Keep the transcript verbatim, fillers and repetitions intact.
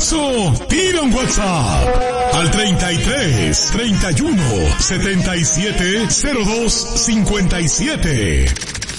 Sexo, tira un WhatsApp al treinta y tres, treinta y uno, setenta y siete, cero dos, cincuenta y siete.